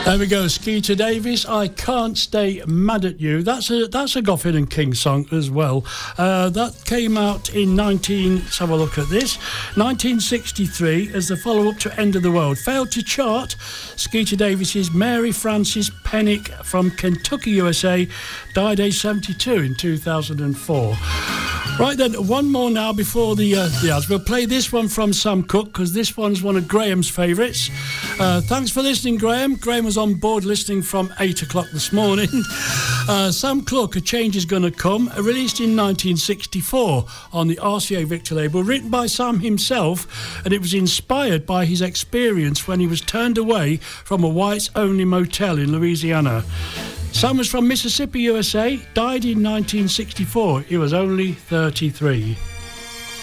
There we go, Skeeter Davis, I Can't Stay Mad at You. That's a Goffin and King song as well. That came out in let's have a look at this, 1963 as the follow-up to End of the World. Failed to chart. Skeeter Davis's Mary Frances Pennick from Kentucky, USA, died age 72 in 2004. Right then, one more now before the ads. We'll play this one from Sam Cooke because this one's one of Graham's favourites. Thanks for listening, Graham. Graham was on board listening from 8 o'clock this morning. Sam Cooke, A Change Is Gonna Come, released in 1964 on the RCA Victor label, written by Sam himself, and it was inspired by his experience when he was turned away from a whites-only motel in Louisiana. Sam was from Mississippi, USA, died in 1964. He was only 33.